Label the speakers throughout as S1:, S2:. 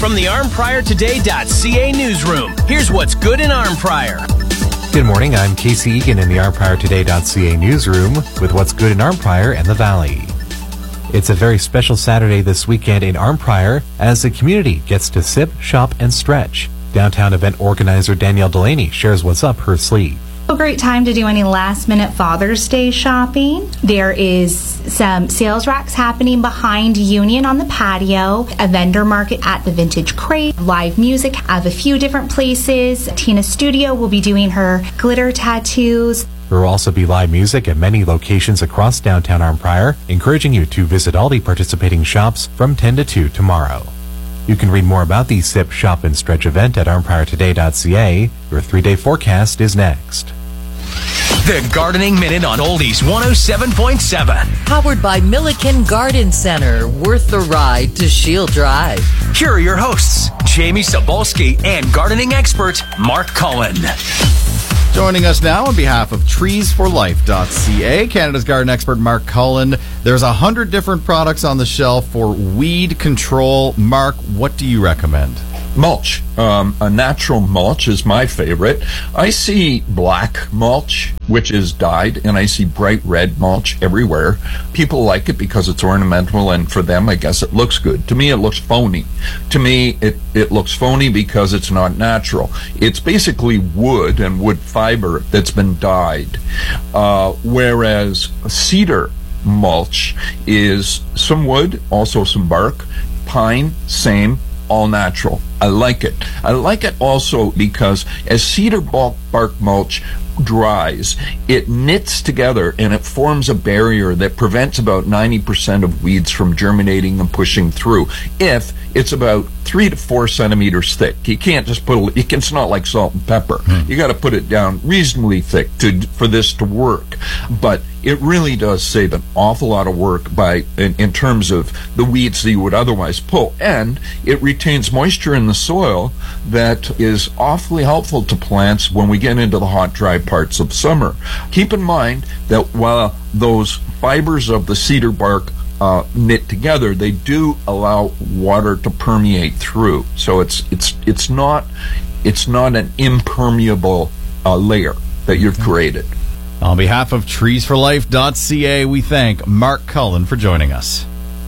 S1: From the ArnPriorToday.ca newsroom, here's what's good in Arnprior.
S2: Good morning, I'm Casey Egan in the ArnPriorToday.ca newsroom with what's good in Arnprior and the Valley. It's a very special Saturday this weekend in Arnprior as the community gets to sip, shop, and stretch. Downtown event organizer Danielle Delaney shares what's up her sleeve.
S3: A great time to do any last-minute Father's Day shopping. There is some sales racks happening behind Union on the patio, a vendor market at the Vintage Crate, live music at a few different places. Tina Studio will be doing her glitter tattoos.
S2: There will also be live music at many locations across downtown Arnprior, encouraging you to visit all the participating shops from 10 to 2 tomorrow. You can read more about the Sip, Shop, and Stretch event at ArnPriorToday.ca. Your 3-day forecast is next.
S1: The Gardening Minute on Oldies 107.7.
S4: Powered by Milliken Garden Center. Worth the ride to Shield Drive.
S1: Here are your hosts, Jamie Sobolski and gardening expert Mark Cullen.
S5: Joining us now on behalf of treesforlife.ca, Canada's garden expert Mark Cullen. There's 100 different products on the shelf for weed control. Mark, what do you recommend?
S6: Mulch. A natural mulch is my favorite. I see black mulch, which is dyed, and I see bright red mulch everywhere. People like it because it's ornamental, and for them, I guess it looks good. To me, it looks phony. To me, it looks phony because it's not natural. It's basically wood and wood fiber that's been dyed, whereas cedar mulch is some wood, also some bark, pine, same, all natural. I like it. I like it also because as cedar bark mulch dries, it knits together and it forms a barrier that prevents about 90% of weeds from germinating and pushing through. If it's about 3 to 4 centimeters thick, you can't just it's not like salt and pepper. You got to put it down reasonably thick for this to work. But it really does save an awful lot of work in terms of the weeds that you would otherwise pull, and it retains moisture in the soil that is awfully helpful to plants when we get into the hot, dry parts of summer. Keep in mind that while those fibers of the cedar bark knit together, they do allow water to permeate through. So it's not an impermeable layer that you've created.
S5: On behalf of treesforlife.ca, we thank Mark Cullen for joining us.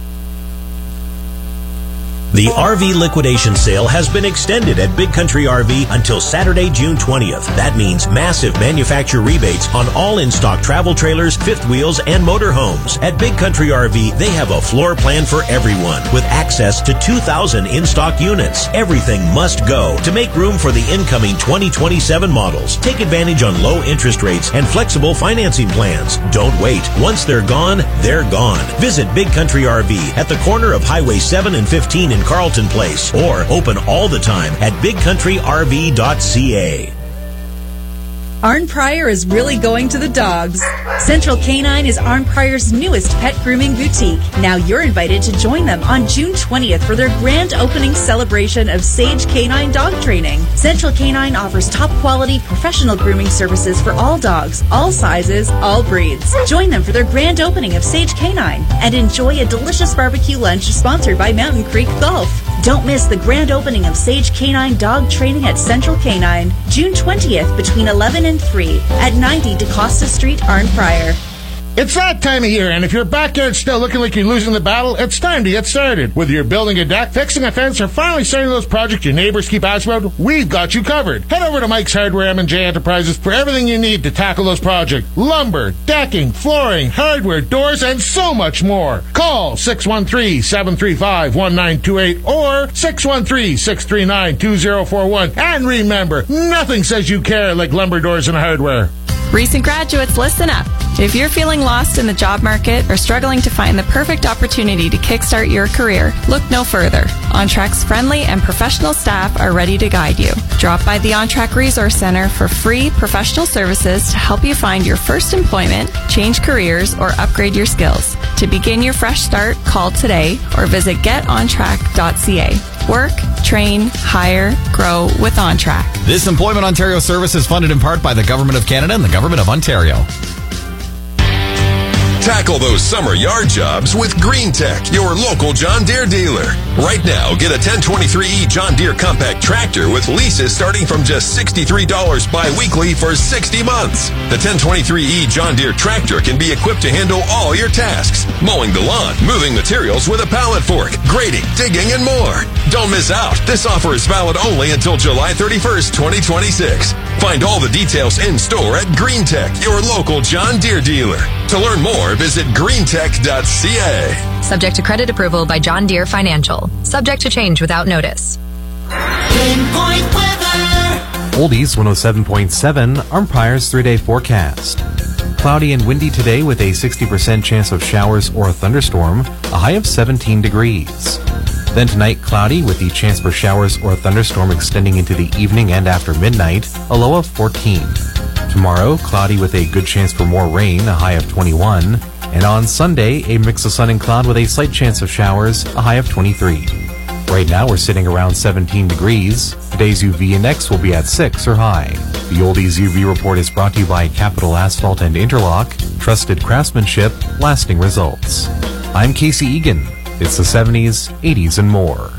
S7: The RV liquidation sale has been extended at Big Country RV until Saturday, June 20th. That means massive manufacturer rebates on all in-stock travel trailers, fifth wheels, and motorhomes. At Big Country RV, they have a floor plan for everyone with access to 2,000 in-stock units. Everything must go to make room for the incoming 2027 models. Take advantage on low interest rates and flexible financing plans. Don't wait. Once they're gone, they're gone. Visit Big Country RV at the corner of Highway 7 and 15 in Carlton Place, or open all the time at bigcountryrv.ca.
S8: Arnprior is really going to the dogs. Central Canine is Arnprior's newest pet grooming boutique. Now you're invited to join them on June 20th for their grand opening celebration of Sage Canine Dog Training. Central Canine offers top quality professional grooming services for all dogs, all sizes, all breeds. Join them for their grand opening of Sage Canine and enjoy a delicious barbecue lunch sponsored by Mountain Creek Golf. Don't miss the grand opening of Sage Canine Dog Training at Central Canine, June 20th between 11 and 3 at 90 DeCosta Street, Arnprior.
S9: It's that time of year, and if your backyard's still looking like you're losing the battle, it's time to get started. Whether you're building a deck, fixing a fence, or finally starting those projects your neighbors keep asking about, we've got you covered. Head over to Mike's Hardware M&J Enterprises for everything you need to tackle those projects. Lumber, decking, flooring, hardware, doors, and so much more. Call 613-735-1928 or 613-639-2041. And remember, nothing says you care like lumber, doors, and hardware.
S10: Recent graduates, listen up. If you're feeling lost in the job market or struggling to find the perfect opportunity to kickstart your career, look no further. OnTrack's friendly and professional staff are ready to guide you. Drop by the OnTrack Resource Center for free professional services to help you find your first employment, change careers, or upgrade your skills. To begin your fresh start, call today or visit getontrack.ca. Work, train, hire, grow with OnTrack.
S5: This Employment Ontario service is funded in part by the Government of Canada and the Government of Ontario.
S11: Tackle those summer yard jobs with Green Tech, your local John Deere dealer. Right now, get a 1023E John Deere compact tractor with leases starting from just $63 bi-weekly for 60 months. The 1023E John Deere tractor can be equipped to handle all your tasks: mowing the lawn, moving materials with a pallet fork, grading, digging, and more. Don't miss out. This offer is valid only until July 31st, 2026. Find all the details in store at Green Tech, your local John Deere dealer. To learn more, visit greentech.ca.
S12: Subject to credit approval by John Deere Financial. Subject to change without notice.
S13: Pinpoint weather.
S2: Oldies 107.7, Armprior's 3-day forecast. Cloudy and windy today with a 60% chance of showers or a thunderstorm, a high of 17 degrees. Then tonight, cloudy with the chance for showers or a thunderstorm extending into the evening and after midnight, a low of 14. Tomorrow, cloudy with a good chance for more rain, a high of 21. And on Sunday, a mix of sun and cloud with a slight chance of showers, a high of 23. Right now, we're sitting around 17 degrees. Today's UV index will be at 6 or high. The Oldies UV report is brought to you by Capital Asphalt and Interlock. Trusted craftsmanship, lasting results. I'm Casey Egan. It's the 70s, 80s, and more.